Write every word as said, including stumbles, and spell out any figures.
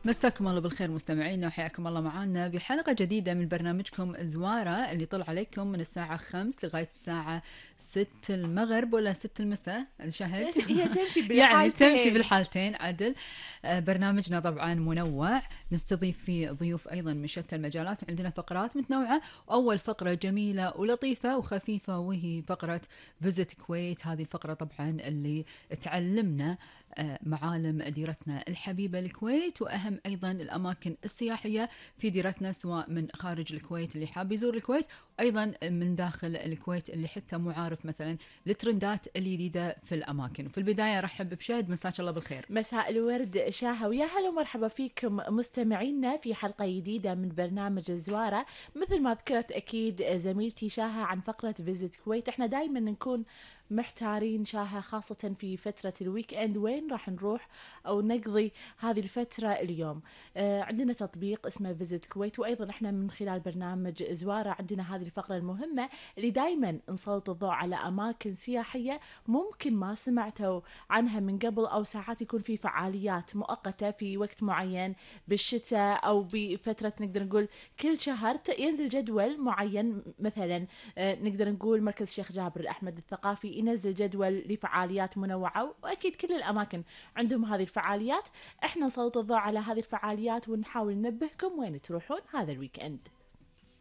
مساكم الله بالخير مستمعينا، وحياكم الله معنا بحلقة جديدة من برنامجكم زوارة اللي طلع عليكم من الساعة خمس لغاية الساعة ست المغرب ولا ست المساء. شهد هي تمشي يعني تمشي بالحالتين. بالحالتين عدل. آه، برنامجنا طبعا منوع، نستضيف فيه ضيوف أيضا من شتى المجالات، عندنا فقرات متنوعة. وأول فقرة جميلة ولطيفة وخفيفة وهي فقرة فيزيت كويت. هذه الفقرة طبعا اللي تعلمنا آه، معالم ديرتنا الحبيبة الكويت، وأهم أيضا الأماكن السياحية في ديرتنا، سواء من خارج الكويت اللي حاب يزور الكويت، وأيضا من داخل الكويت اللي حتى مو عارف مثلا الترندات الجديدة في الأماكن. وفي البداية رحب بشهد، مساك الله بالخير. مساء الورد شاهة، ويا هلا ومرحبا فيكم مستمعينا في حلقة جديدة من برنامج الزوارة. مثل ما ذكرت أكيد زميلتي شاهة عن فقرة فيزيت كويت، احنا دايما نكون محتارين شاهة، خاصة في فترة الويك اند، وين راح نروح أو نقضي هذه الفترة اليوم. آه عندنا تطبيق اسمه فيزيت كويت، وأيضا احنا من خلال برنامج زوارة عندنا هذه الفقرة المهمة اللي دايما نسلط الضوء على أماكن سياحية ممكن ما سمعتوا عنها من قبل، أو ساعات يكون في فعاليات مؤقتة في وقت معين بالشتاء أو بفترة نقدر نقول كل شهر ينزل جدول معين. مثلا آه نقدر نقول مركز الشيخ جابر الأحمد الثقافي ينزل جدول لفعاليات منوعة، وأكيد كل الأماكن عندهم هذه الفعاليات. احنا نسلط الضوء على هذه الفعاليات ونحاول ننبهكم وين تروحون هذا الويك اند.